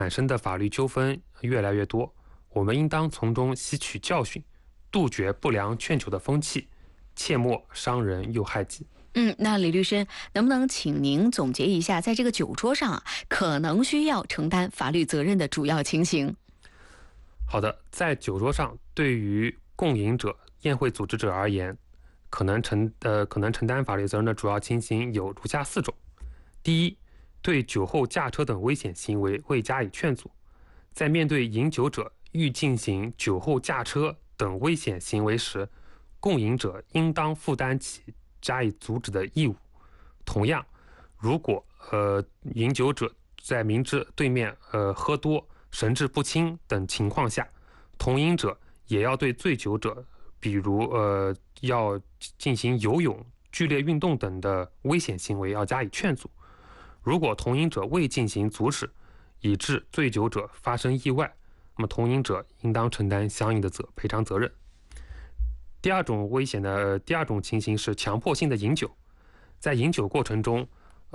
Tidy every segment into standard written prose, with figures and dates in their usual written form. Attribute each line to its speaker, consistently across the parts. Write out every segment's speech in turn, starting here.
Speaker 1: 产生的法律纠纷越来越多，我们应当从中吸取教训，杜绝不良劝酒的风气，切莫伤人又害己。
Speaker 2: 那李律师，能不能请您总结一下，在这个酒桌上可能需要承担法律责任的主要情形？
Speaker 1: 好的，在酒桌上，对于共饮者、宴会组织者而言，可能承担法律责任的主要情形有如下4种。第一，对酒后驾车等危险行为未加以劝阻，在面对饮酒者欲进行酒后驾车等危险行为时，共饮者应当负担起加以阻止的义务。同样，如果饮酒者在明知对面喝多、神志不清等情况下，同饮者也要对醉酒者，比如要进行游泳、剧烈运动等的危险行为要加以劝阻。如果同饮者未进行阻止，以致醉酒者发生意外，那么同饮者应当承担相应的赔偿责任。第二种情形是强迫性的饮酒，在饮酒过程中，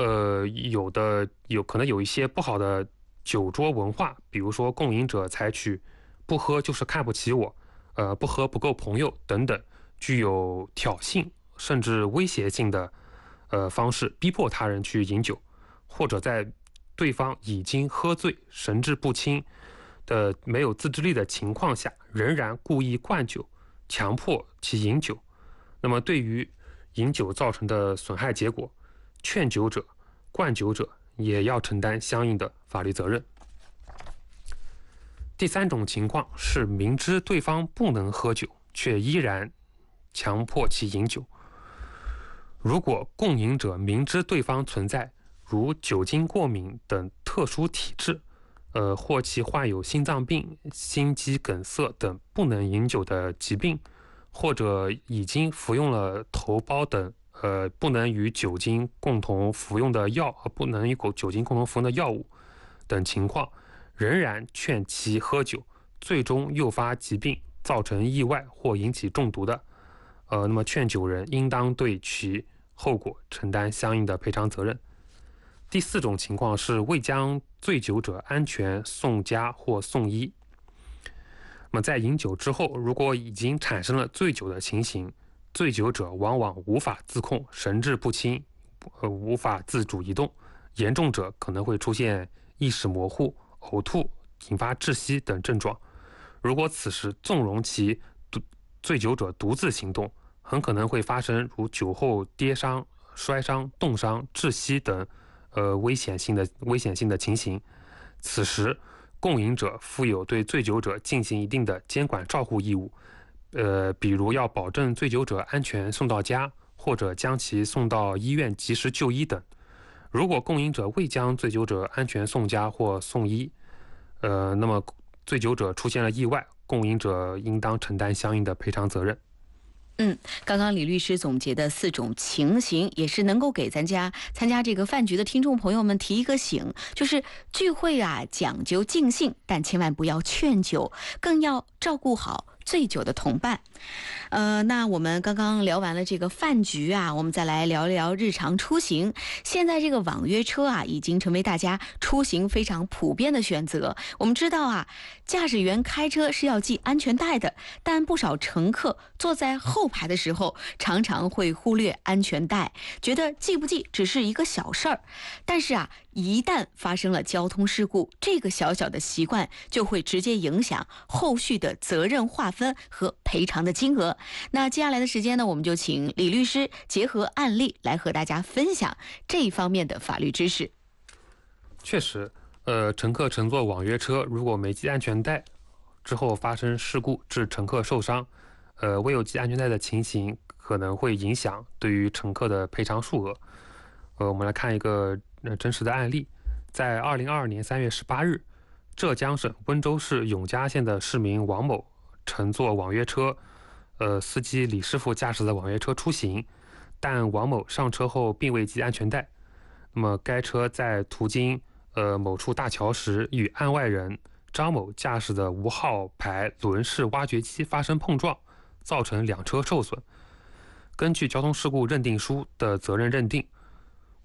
Speaker 1: 可能有一些不好的酒桌文化，比如说共饮者采取不喝就是看不起我，不喝不够朋友等等，具有挑衅甚至威胁性的方式，逼迫他人去饮酒，或者在对方已经喝醉、神志不清的没有自制力的情况下，仍然故意灌酒，强迫其饮酒，那么对于饮酒造成的损害结果，劝酒者、灌酒者也要承担相应的法律责任。第3种情况是明知对方不能喝酒，却依然强迫其饮酒。如果共饮者明知对方存在如酒精过敏等特殊体质，或其患有心脏病、心肌梗塞等不能饮酒的疾病，或者已经服用了头孢等不能与酒精共同服用的药物等情况，仍然劝其喝酒，最终诱发疾病，造成意外或引起中毒的，那么劝酒人应当对其后果承担相应的赔偿责任。第4种情况是未将醉酒者安全送家或送医。那么在饮酒之后，如果已经产生了醉酒的情形，醉酒者往往无法自控，神志不清，无法自主移动，严重者可能会出现意识模糊、呕吐、引发窒息等症状。如果此时纵容其醉酒者独自行动，很可能会发生如酒后跌伤、摔伤、冻伤、窒息等危险性的情形。此时共饮者负有对醉酒者进行一定的监管照护义务，比如要保证醉酒者安全送到家，或者将其送到医院及时就医等。如果共饮者未将醉酒者安全送家或送医，那么醉酒者出现了意外，共饮者应当承担相应的赔偿责任。
Speaker 2: 刚刚李律师总结的4种情形，也是能够给参加这个饭局的听众朋友们提一个醒，就是聚会讲究尽兴，但千万不要劝酒，更要照顾好醉酒的同伴。那我们刚刚聊完了这个饭局我们再来聊聊日常出行。现在这个网约车已经成为大家出行非常普遍的选择。我们知道驾驶员开车是要系安全带的，但不少乘客坐在后排的时候，常常会忽略安全带，觉得系不系只是一个小事儿。但是一旦发生了交通事故，这个小小的习惯就会直接影响后续的责任划分和赔偿的金额。那接下来的时间呢，我们就请李律师结合案例来和大家分享这一方面的法律知识。
Speaker 1: 确实，乘客乘坐网约车如果没系安全带之后发生事故致乘客受伤，未有系安全带的情形可能会影响对于乘客的赔偿数额。我们来看一个真实的案例。在2022年3月18日，浙江省温州市永嘉县的市民王某乘坐网约车，司机李师傅驾驶的网约车出行，但王某上车后并未系安全带。那么该车在途经某处大桥时，与案外人张某驾驶的无号牌轮式挖掘机发生碰撞，造成2车受损。根据交通事故认定书的责任认定，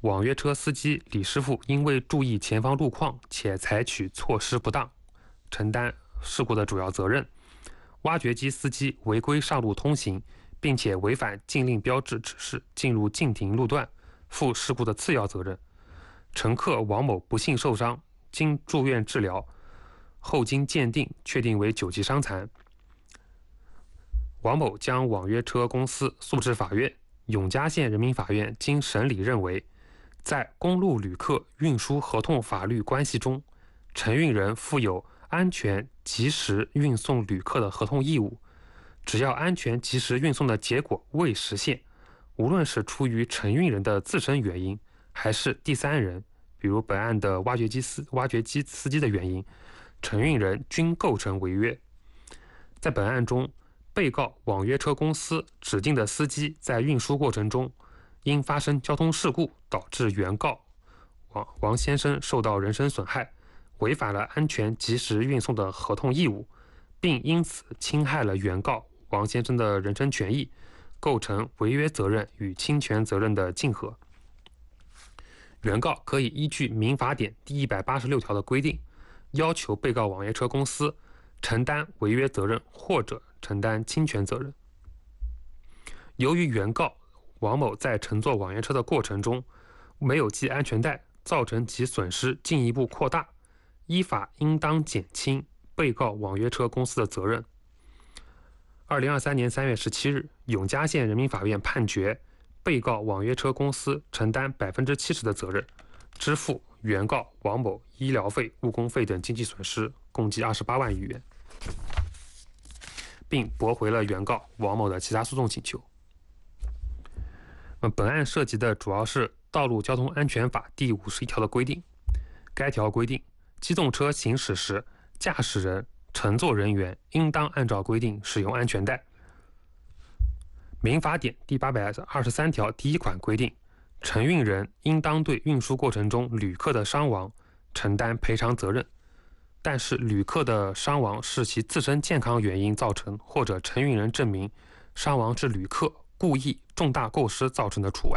Speaker 1: 网约车司机李师傅因为注意前方路况且采取措施不当，承担事故的主要责任。挖掘机司机违规上路通行，并且违反禁令标志指示进入禁停路段，负事故的次要责任。乘客王某不幸受伤，经住院治疗后经鉴定确定为9级伤残。王某将网约车公司诉至法院。永嘉县人民法院经审理认为，在公路旅客运输合同法律关系中，承运人负有安全及时运送旅客的合同义务。只要安全及时运送的结果未实现，无论是出于承运人的自身原因，还是第三人，比如本案的挖掘机司机的原因，承运人均构成违约。在本案中，被告网约车公司指定的司机在运输过程中因发生交通事故导致原告王先生受到人身损害，违反了安全及时运送的合同义务，并因此侵害了原告王先生的人身权益，构成违约责任与侵权责任的竞合。原告可以依据民法典第186条的规定，要求被告网约车公司承担违约责任或者承担侵权责任。由于原告王某在乘坐网约车的过程中没有系安全带，造成其损失进一步扩大，依法应当减轻被告网约车公司的责任。2023年3月17日，永嘉县人民法院判决被告网约车公司承担70%的责任，支付原告王某医疗费、误工费等经济损失共计28万余元，并驳回了原告王某的其他诉讼请求。本案涉及的主要是《道路交通安全法》第51条的规定。该条规定，机动车行驶时，驾驶人、乘坐人员应当按照规定使用安全带。民法典第823条第1款规定，承运人应当对运输过程中旅客的伤亡承担赔偿责任，但是旅客的伤亡是其自身健康原因造成，或者承运人证明伤亡是旅客故意重大过失造成的除外。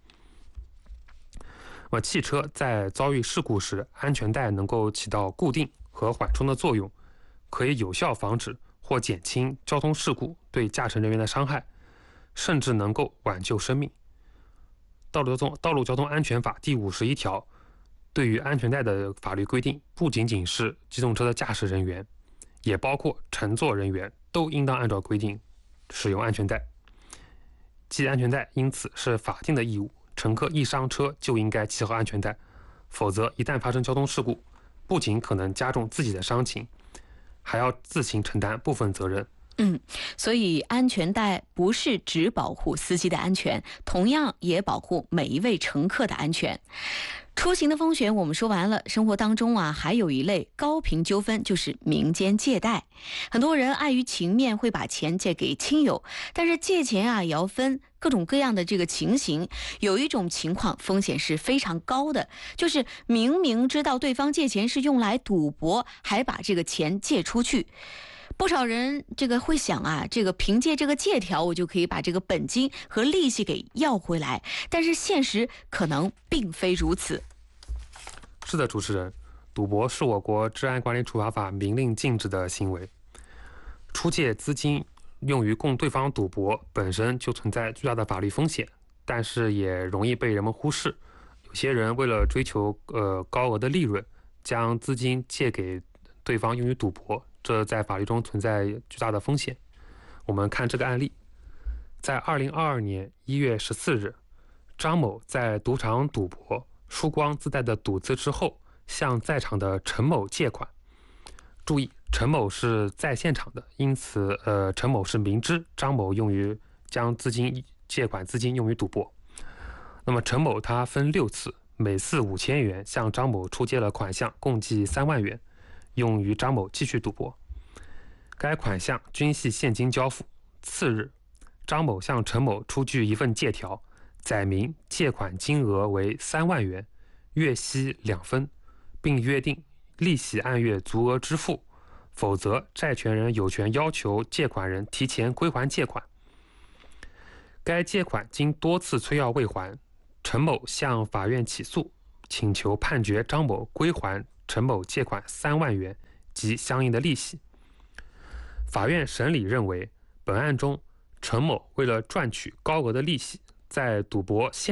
Speaker 1: 汽车在遭遇事故时，安全带能够起到固定和缓冲的作用，可以有效防止或减轻交通事故对驾乘人员的伤害，甚至能够挽救生命。道路交通安全法第51条对于安全带的法律规定，不仅仅是机动车的驾驶人员，也包括乘坐人员都应当按照规定使用安全带。系安全带因此是法定的义务，乘客一上车就应该系好安全带，否则一旦发生交通事故，不仅可能加重自己的伤情，还要自行承担部分责任。
Speaker 2: 所以安全带不是只保护司机的安全，同样也保护每一位乘客的安全。出行的风险我们说完了，生活当中还有一类高频纠纷，就是民间借贷。很多人碍于情面会把钱借给亲友，但是借钱也要分各种各样的这个情形。有一种情况风险是非常高的，就是明明知道对方借钱是用来赌博，还把这个钱借出去。不少人会想这个凭借这个借条，我就可以把这个本金和利息给要回来，但是现实可能并非如此。
Speaker 1: 是的，主持人，赌博是我国治安管理处罚法明令禁止的行为。出借资金用于供对方赌博，本身就存在巨大的法律风险，但是也容易被人们忽视。有些人为了追求高额的利润，将资金借给对方用于赌博，这在法律中存在巨大的风险。我们看这个案例，在2022年1月14日，张某在赌场赌博，输光自带的赌资之后，向在场的陈某借款。注意，陈某是在现场的，因此陈某是明知张某将借款资金用于赌博。那么陈某他分6次，每次5000元，向张某出借了款项共计3万元，用于张某继续赌博。该款项均系现金交付。次日，张某向陈某出具一份借条，载明借款金额为3万元，月息2分，并约定利息按月足额支付，否则债权人有权要求借款人提前归还借款。该借款经多次催要未还， 陈某向法院起诉，请求判决张某归还陈某借款3万元及相应的利息。法院审理认为，本案中陈某为了赚取高额的利息，在赌博现